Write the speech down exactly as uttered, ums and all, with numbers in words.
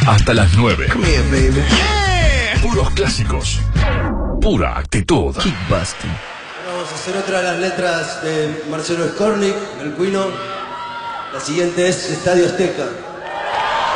Hasta las nueve. Come here, baby. Yeah. Puros clásicos. Pura actitud. Kickbusting. Vamos a hacer otra de las letras de Marcelo Skornik, el Cuino. La siguiente es Estadio Azteca.